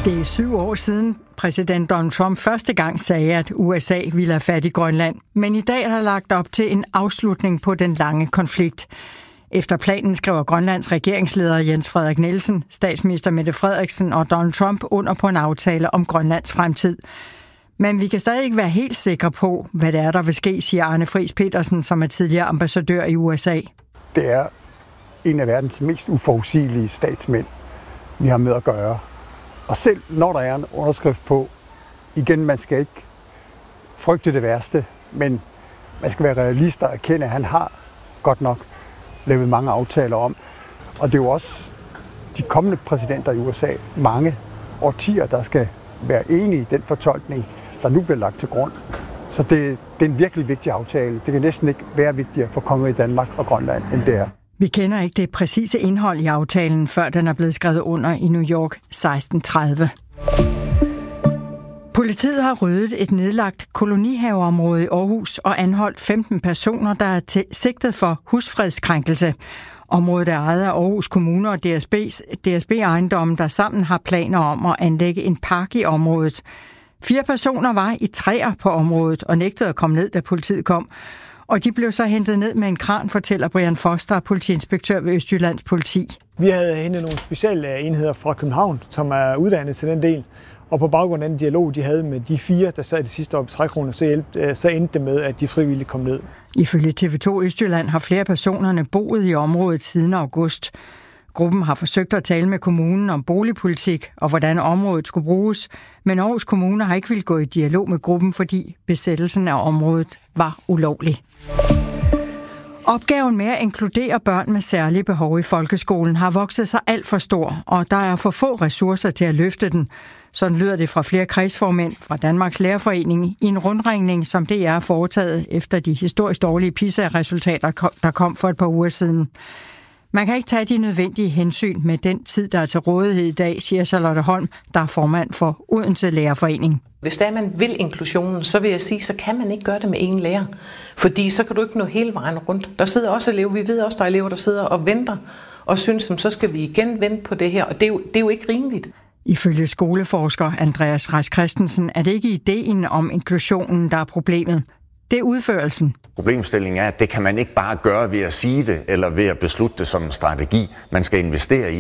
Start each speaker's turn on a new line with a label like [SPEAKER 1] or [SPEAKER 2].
[SPEAKER 1] Det er 7 år siden præsident Donald Trump første gang sagde, at USA ville have fat i Grønland. Men i dag er der lagt op til en afslutning på den lange konflikt. Efter planen skriver Grønlands regeringsleder Jens Frederik Nielsen, statsminister Mette Frederiksen og Donald Trump under på en aftale om Grønlands fremtid. Men vi kan stadig ikke være helt sikre på, hvad det er, der vil ske, siger Arne Friis Petersen, som er tidligere ambassadør i USA.
[SPEAKER 2] Det er en af verdens mest uforudsigelige statsmænd, vi har med at gøre. Og selv når der er en underskrift på, igen, man skal ikke frygte det værste, men man skal være realist og erkende, at han har godt nok lavet mange aftaler om. Og det er jo også de kommende præsidenter i USA, mange årtier, der skal være enige i den fortolkning, der nu bliver lagt til grund. Så det er en virkelig vigtig aftale. Det kan næsten ikke være vigtigere for kongeriget Danmark og Grønland, end det er.
[SPEAKER 1] Vi kender ikke det præcise indhold i aftalen, før den er blevet skrevet under i New York 1630. Politiet har ryddet et nedlagt kolonihaveområde i Aarhus og anholdt 15 personer, der er sigtet for husfredskrænkelse. Området er ejet af Aarhus Kommune og DSB Ejendomme, der sammen har planer om at anlægge en park i området. 4 personer var i træer på området og nægtede at komme ned, da politiet kom. Og de blev så hentet ned med en kran, fortæller Brian Foster, politiinspektør ved Østjyllands Politi. Vi
[SPEAKER 3] havde hentet nogle specielle enheder fra København, som er uddannet til den del. Og på baggrund af den dialog, de havde med de 4, der sad det sidste år på trækroner, så endte det med, at de frivilligt kom ned.
[SPEAKER 1] Ifølge TV2 Østjylland har flere personerne boet i området siden august. Gruppen har forsøgt at tale med kommunen om boligpolitik og hvordan området skulle bruges, men Aarhus Kommune har ikke ville gå i dialog med gruppen, fordi besættelsen af området var ulovlig. Opgaven med at inkludere børn med særlige behov i folkeskolen har vokset sig alt for stor, og der er for få ressourcer til at løfte den. Sådan lyder det fra flere kredsformænd fra Danmarks Lærerforening i en rundringning, som DR er foretaget efter de historisk dårlige PISA-resultater, der kom for et par uger siden. Man kan ikke tage de nødvendige hensyn med den tid, der er til rådighed i dag, siger Charlotte Holm, der er formand for Odense Lærerforening.
[SPEAKER 4] Hvis der man vil inklusionen, så vil jeg sige, så kan man ikke gøre det med én lærer. Fordi så kan du ikke nå hele vejen rundt. Der sidder også elever, vi ved også, der er elever, der sidder og venter og synes, så skal vi igen vente på det her. Og det er jo ikke rimeligt.
[SPEAKER 1] Ifølge skoleforsker Andreas Reis Christensen er det ikke ideen om inklusionen, der er problemet. Det er udførelsen.
[SPEAKER 5] Problemstillingen er, at det kan man ikke bare gøre ved at sige det, eller ved at beslutte det som en strategi. Man skal investere i